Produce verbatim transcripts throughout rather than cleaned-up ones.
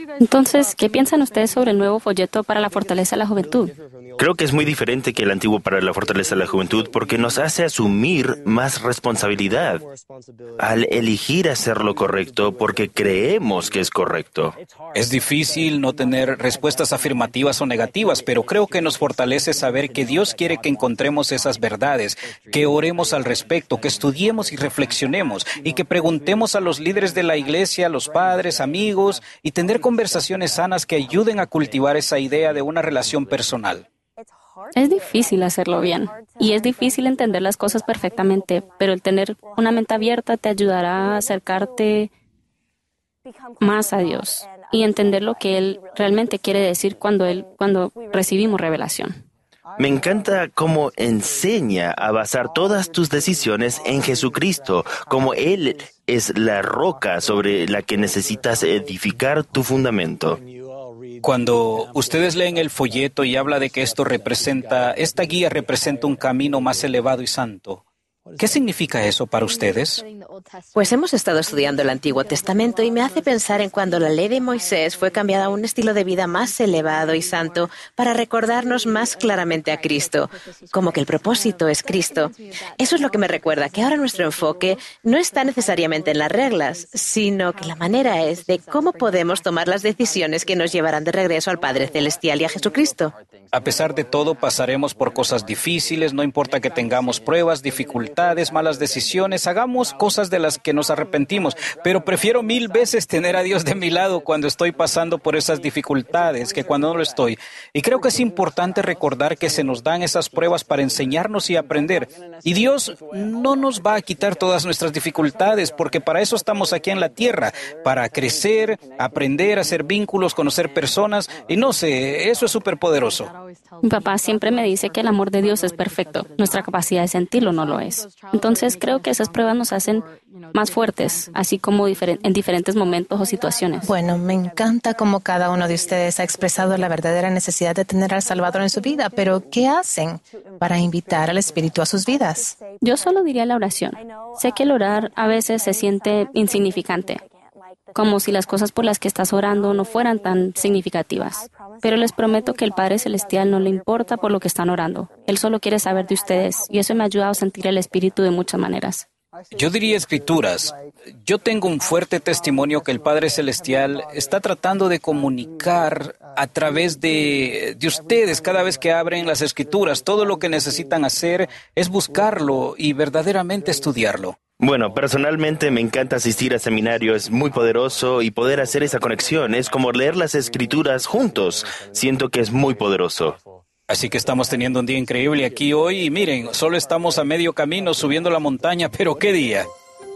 Entonces, ¿qué piensan ustedes sobre el nuevo folleto para la fortaleza de la juventud? Creo que es muy diferente que el antiguo para la fortaleza de la juventud porque nos hace asumir más responsabilidad al elegir hacer lo correcto porque creemos que es correcto. Es difícil no tener respuestas afirmativas o negativas, pero creo que nos fortalece saber que Dios quiere que encontremos esas verdades, que oremos al respecto, que estudiemos y reflexionemos y que preguntemos a los líderes de la iglesia, a los padres, amigos y tener conversaciones sanas que ayuden a cultivar esa idea de una relación personal. Es difícil hacerlo bien y es difícil entender las cosas perfectamente, pero el tener una mente abierta te ayudará a acercarte más a Dios y entender lo que Él realmente quiere decir cuando, él, cuando recibimos revelación. Me encanta cómo enseña a basar todas tus decisiones en Jesucristo, como Él es la roca sobre la que necesitas edificar tu fundamento. Cuando ustedes leen el folleto y habla de que esto representa, esta guía representa un camino más elevado y santo, ¿qué significa eso para ustedes? Pues hemos estado estudiando el Antiguo Testamento y me hace pensar en cuando la ley de Moisés fue cambiada a un estilo de vida más elevado y santo para recordarnos más claramente a Cristo, como que el propósito es Cristo. Eso es lo que me recuerda que ahora nuestro enfoque no está necesariamente en las reglas, sino que la manera es de cómo podemos tomar las decisiones que nos llevarán de regreso al Padre Celestial y a Jesucristo. A pesar de todo, pasaremos por cosas difíciles, no importa que tengamos pruebas, dificultades, malas decisiones, hagamos cosas de las que nos arrepentimos, pero prefiero mil veces tener a Dios de mi lado cuando estoy pasando por esas dificultades que cuando no lo estoy. Y creo que es importante recordar que se nos dan esas pruebas para enseñarnos y aprender. Y Dios no nos va a quitar todas nuestras dificultades, porque para eso estamos aquí en la tierra, para crecer, aprender, hacer vínculos, conocer personas, y no sé, eso es súper poderoso. Mi papá siempre me dice que el amor de Dios es perfecto. Nuestra capacidad de sentirlo no lo es. Entonces creo que esas pruebas nos hacen más fuertes, así como diferen- en diferentes momentos o situaciones. Bueno, me encanta cómo cada uno de ustedes ha expresado la verdadera necesidad de tener al Salvador en su vida, pero ¿qué hacen para invitar al Espíritu a sus vidas? Yo solo diría la oración. Sé que el orar a veces se siente insignificante, como si las cosas por las que estás orando no fueran tan significativas. Pero les prometo que el Padre Celestial no le importa por lo que están orando. Él solo quiere saber de ustedes y eso me ha ayudado a sentir el Espíritu de muchas maneras. Yo diría escrituras. Yo tengo un fuerte testimonio que el Padre Celestial está tratando de comunicar a través de, de ustedes cada vez que abren las escrituras. Todo lo que necesitan hacer es buscarlo y verdaderamente estudiarlo. Bueno, personalmente me encanta asistir a seminarios, es muy poderoso y poder hacer esa conexión es como leer las escrituras juntos. Siento que es muy poderoso. Así que estamos teniendo un día increíble aquí hoy y miren, solo estamos a medio camino subiendo la montaña, pero qué día.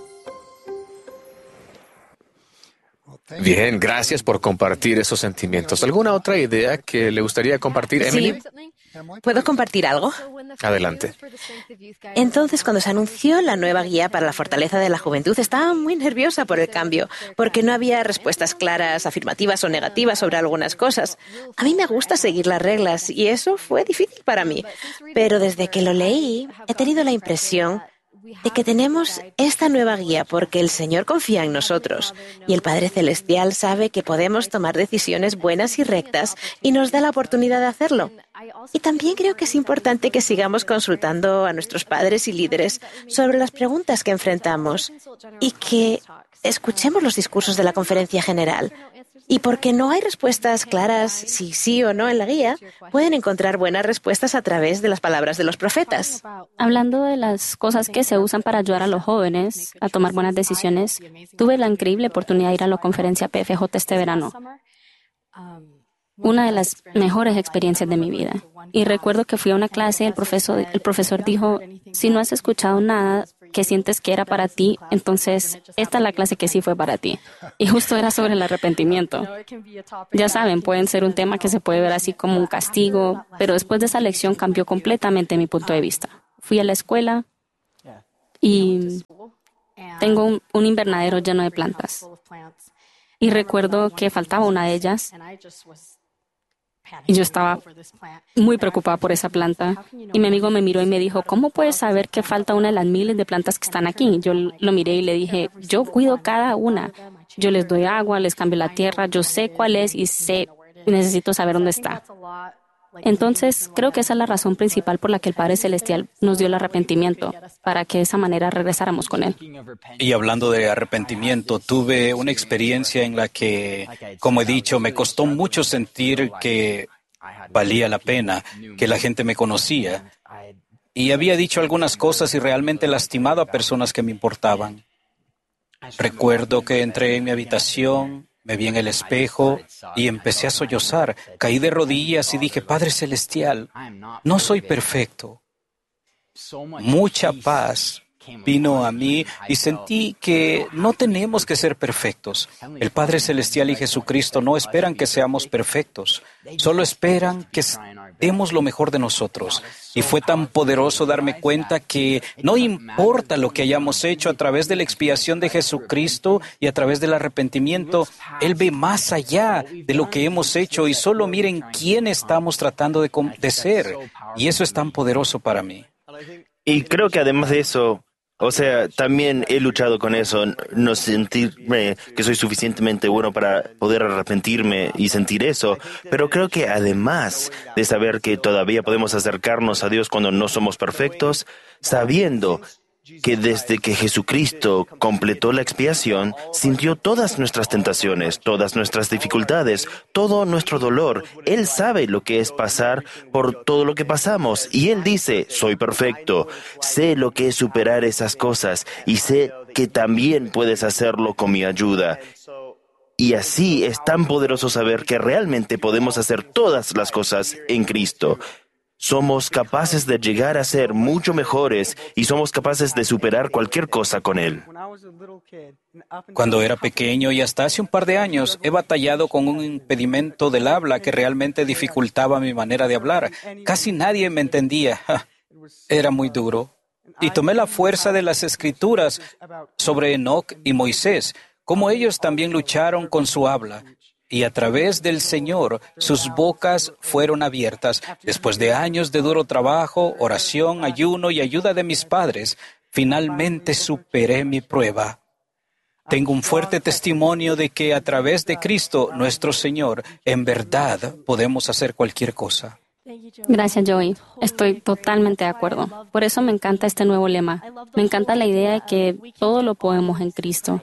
Bien, gracias por compartir esos sentimientos. ¿Alguna otra idea que le gustaría compartir, Emily? Sí. ¿Puedo compartir algo? Adelante. Entonces, cuando se anunció la nueva guía para la fortaleza de la juventud, estaba muy nerviosa por el cambio, porque no había respuestas claras, afirmativas o negativas sobre algunas cosas. A mí me gusta seguir las reglas y eso fue difícil para mí. Pero desde que lo leí, he tenido la impresión de que tenemos esta nueva guía porque el Señor confía en nosotros y el Padre Celestial sabe que podemos tomar decisiones buenas y rectas y nos da la oportunidad de hacerlo. Y también creo que es importante que sigamos consultando a nuestros padres y líderes sobre las preguntas que enfrentamos y que escuchemos los discursos de la conferencia general. Y porque no hay respuestas claras si sí o no en la guía, pueden encontrar buenas respuestas a través de las palabras de los profetas. Hablando de las cosas que se usan para ayudar a los jóvenes a tomar buenas decisiones, tuve la increíble oportunidad de ir a la conferencia P F J este verano. Una de las mejores experiencias de mi vida. Y recuerdo que fui a una clase y el profesor, el profesor dijo, si no has escuchado nada que sientes que era para ti, entonces esta es la clase que sí fue para ti. Y justo era sobre el arrepentimiento. Ya saben, pueden ser un tema que se puede ver así como un castigo, pero después de esa lección cambió completamente mi punto de vista. Fui a la escuela y tengo un, un invernadero lleno de plantas. Y recuerdo que faltaba una de ellas. Y yo estaba muy preocupada por esa planta. Y mi amigo me miró y me dijo, ¿cómo puedes saber que falta una de las miles de plantas que están aquí? Yo lo miré y le dije, yo cuido cada una. Yo les doy agua, les cambio la tierra, yo sé cuál es y sé, necesito saber dónde está. Entonces, creo que esa es la razón principal por la que el Padre Celestial nos dio el arrepentimiento, para que de esa manera regresáramos con Él. Y hablando de arrepentimiento, tuve una experiencia en la que, como he dicho, me costó mucho sentir que valía la pena, que la gente me conocía. Y había dicho algunas cosas y realmente lastimado a personas que me importaban. Recuerdo que entré en mi habitación, me vi en el espejo y empecé a sollozar. Caí de rodillas y dije, Padre Celestial, no soy perfecto. Mucha paz vino a mí y sentí que no tenemos que ser perfectos. El Padre Celestial y Jesucristo no esperan que seamos perfectos, solo esperan que demos lo mejor de nosotros. Y fue tan poderoso darme cuenta que no importa lo que hayamos hecho a través de la expiación de Jesucristo y a través del arrepentimiento, Él ve más allá de lo que hemos hecho y solo miren quién estamos tratando de, de ser. Y eso es tan poderoso para mí. Y creo que además de eso, o sea, también he luchado con eso, no sentirme que soy suficientemente bueno para poder arrepentirme y sentir eso, pero creo que además de saber que todavía podemos acercarnos a Dios cuando no somos perfectos, sabiendo que desde que Jesucristo completó la expiación, sintió todas nuestras tentaciones, todas nuestras dificultades, todo nuestro dolor. Él sabe lo que es pasar por todo lo que pasamos. Y Él dice, soy perfecto, sé lo que es superar esas cosas y sé que también puedes hacerlo con mi ayuda. Y así es tan poderoso saber que realmente podemos hacer todas las cosas en Cristo. Somos capaces de llegar a ser mucho mejores y somos capaces de superar cualquier cosa con Él. Cuando era pequeño y hasta hace un par de años, he batallado con un impedimento del habla que realmente dificultaba mi manera de hablar. Casi nadie me entendía. Era muy duro. Y tomé la fuerza de las Escrituras sobre Enoc y Moisés, como ellos también lucharon con su habla. Y a través del Señor, sus bocas fueron abiertas. Después de años de duro trabajo, oración, ayuno y ayuda de mis padres, finalmente superé mi prueba. Tengo un fuerte testimonio de que a través de Cristo, nuestro Señor, en verdad podemos hacer cualquier cosa. Gracias, Joey. Estoy totalmente de acuerdo. Por eso me encanta este nuevo lema. Me encanta la idea de que todo lo podemos en Cristo.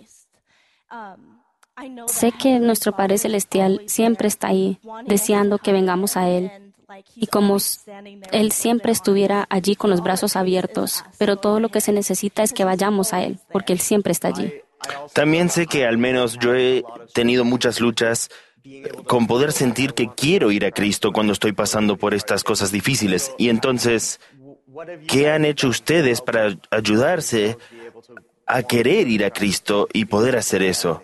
Sé que nuestro Padre Celestial siempre está ahí, deseando que vengamos a Él. Y como Él siempre estuviera allí con los brazos abiertos, pero todo lo que se necesita es que vayamos a Él, porque Él siempre está allí. También sé que al menos yo he tenido muchas luchas con poder sentir que quiero ir a Cristo cuando estoy pasando por estas cosas difíciles. Y entonces, ¿qué han hecho ustedes para ayudarse a querer ir a Cristo y poder hacer eso?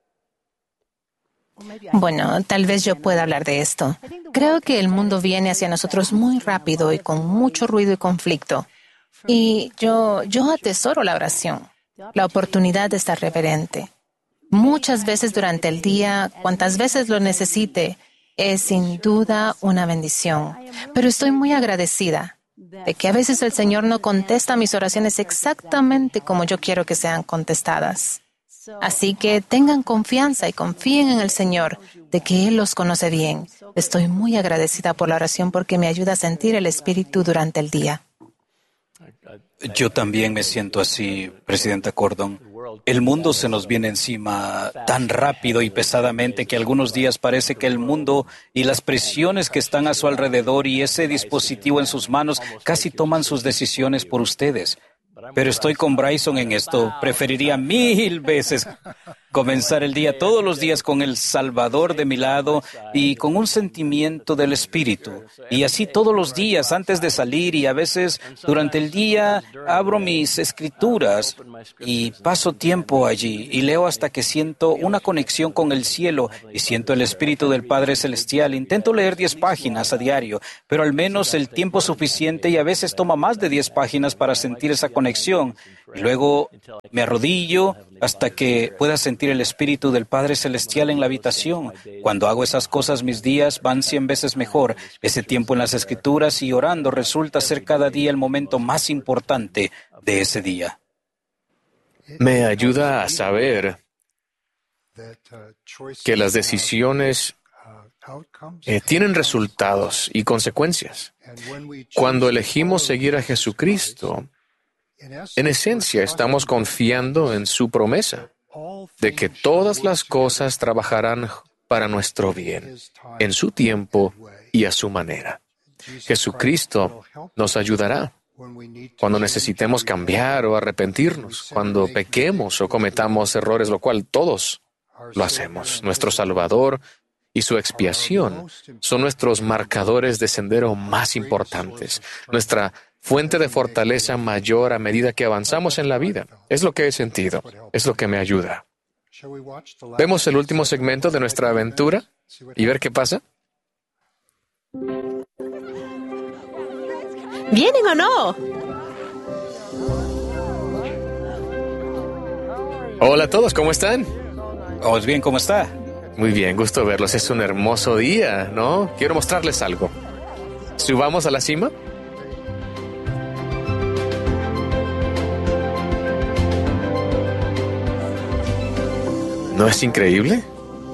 Bueno, tal vez yo pueda hablar de esto. Creo que el mundo viene hacia nosotros muy rápido y con mucho ruido y conflicto. Y yo, yo atesoro la oración, la oportunidad de estar reverente. Muchas veces durante el día, cuantas veces lo necesite, es sin duda una bendición. Pero estoy muy agradecida de que a veces el Señor no contesta mis oraciones exactamente como yo quiero que sean contestadas. Así que tengan confianza y confíen en el Señor, de que Él los conoce bien. Estoy muy agradecida por la oración porque me ayuda a sentir el Espíritu durante el día. Yo también me siento así, Presidenta Cordon. El mundo se nos viene encima tan rápido y pesadamente que algunos días parece que el mundo y las presiones que están a su alrededor y ese dispositivo en sus manos casi toman sus decisiones por ustedes. Pero estoy con Bryson en esto. Preferiría mil veces comenzar el día todos los días con el Salvador de mi lado y con un sentimiento del Espíritu. Y así todos los días antes de salir y a veces durante el día abro mis escrituras y paso tiempo allí y leo hasta que siento una conexión con el cielo y siento el Espíritu del Padre Celestial. Intento leer diez páginas a diario, pero al menos el tiempo suficiente y a veces toma más de diez páginas para sentir esa conexión. Y luego me arrodillo hasta que pueda sentir el Espíritu del Padre Celestial en la habitación. Cuando hago esas cosas, mis días van cien veces mejor. Ese tiempo en las Escrituras y orando resulta ser cada día el momento más importante de ese día. Me ayuda a saber que las decisiones eh, tienen resultados y consecuencias. Cuando elegimos seguir a Jesucristo, en esencia estamos confiando en su promesa de que todas las cosas trabajarán para nuestro bien, en su tiempo y a su manera. Jesucristo nos ayudará cuando necesitemos cambiar o arrepentirnos, cuando pequemos o cometamos errores, lo cual todos lo hacemos. Nuestro Salvador y su expiación son nuestros marcadores de sendero más importantes, nuestra fuente de fortaleza mayor a medida que avanzamos en la vida. Es lo que he sentido, es lo que me ayuda. ¿Vemos el último segmento de nuestra aventura y ver qué pasa? ¿Vienen o no? Hola a todos, ¿cómo están? ¿Vamos bien? ¿Cómo está? Muy bien, gusto verlos. Es un hermoso día, ¿no? Quiero mostrarles algo. ¿Subamos a la cima? ¿No es increíble?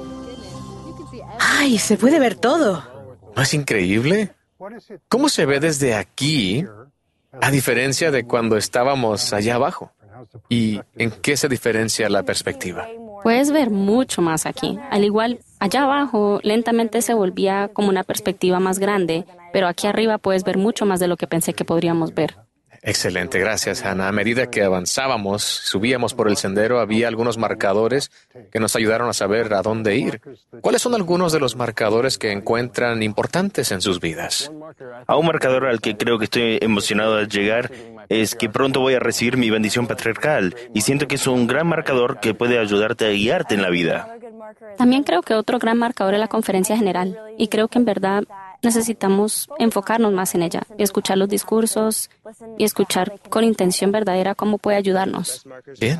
¡Ay, se puede ver todo! ¿No es increíble? ¿Cómo se ve desde aquí, a diferencia de cuando estábamos allá abajo? ¿Y en qué se diferencia la perspectiva? Puedes ver mucho más aquí. Al igual, allá abajo lentamente se volvía como una perspectiva más grande, pero aquí arriba puedes ver mucho más de lo que pensé que podríamos ver. Excelente, gracias, Hannah. A medida que avanzábamos, subíamos por el sendero, había algunos marcadores que nos ayudaron a saber a dónde ir. ¿Cuáles son algunos de los marcadores que encuentran importantes en sus vidas? A un marcador al que creo que estoy emocionado de llegar es que pronto voy a recibir mi bendición patriarcal y siento que es un gran marcador que puede ayudarte a guiarte en la vida. También creo que otro gran marcador es la conferencia general y creo que en verdad necesitamos enfocarnos más en ella y escuchar los discursos y escuchar con intención verdadera cómo puede ayudarnos. Bien.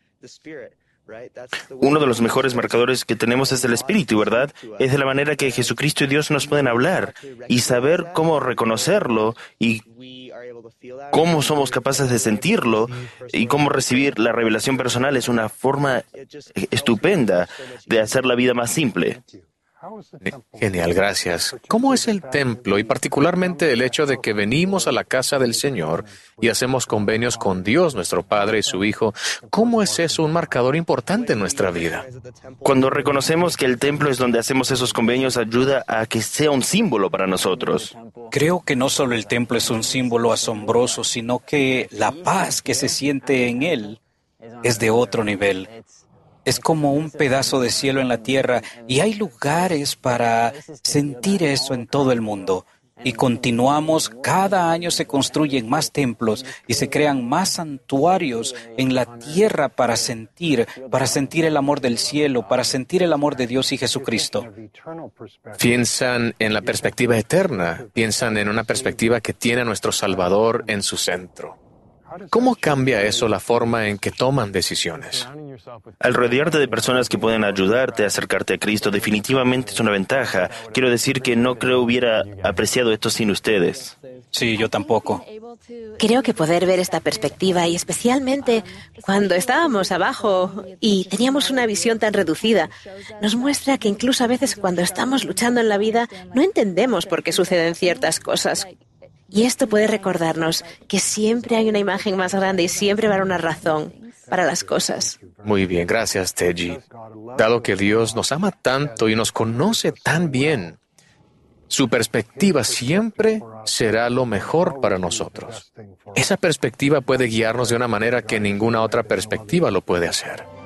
Uno de los mejores marcadores que tenemos es el Espíritu, ¿verdad? Es de la manera que Jesucristo y Dios nos pueden hablar y saber cómo reconocerlo y cómo somos capaces de sentirlo y cómo recibir la revelación personal es una forma estupenda de hacer la vida más simple. Genial, gracias. ¿Cómo es el templo y particularmente el hecho de que venimos a la casa del Señor y hacemos convenios con Dios, nuestro Padre y su Hijo? ¿Cómo es eso un marcador importante en nuestra vida? Cuando reconocemos que el templo es donde hacemos esos convenios, ayuda a que sea un símbolo para nosotros. Creo que no solo el templo es un símbolo asombroso, sino que la paz que se siente en él es de otro nivel. Es como un pedazo de cielo en la tierra y hay lugares para sentir eso en todo el mundo. Y continuamos, cada año se construyen más templos y se crean más santuarios en la tierra para sentir, para sentir el amor del cielo, para sentir el amor de Dios y Jesucristo. Piensan en la perspectiva eterna, piensan en una perspectiva que tiene a nuestro Salvador en su centro. ¿Cómo cambia eso la forma en que toman decisiones? Al rodearte de personas que pueden ayudarte a acercarte a Cristo, definitivamente es una ventaja. Quiero decir que no creo hubiera apreciado esto sin ustedes. Sí, yo tampoco. Creo que poder ver esta perspectiva, y especialmente cuando estábamos abajo y teníamos una visión tan reducida, nos muestra que incluso a veces cuando estamos luchando en la vida no entendemos por qué suceden ciertas cosas. Y esto puede recordarnos que siempre hay una imagen más grande y siempre va a haber una razón para las cosas. Muy bien, gracias, Teji. Dado que Dios nos ama tanto y nos conoce tan bien, su perspectiva siempre será lo mejor para nosotros. Esa perspectiva puede guiarnos de una manera que ninguna otra perspectiva lo puede hacer.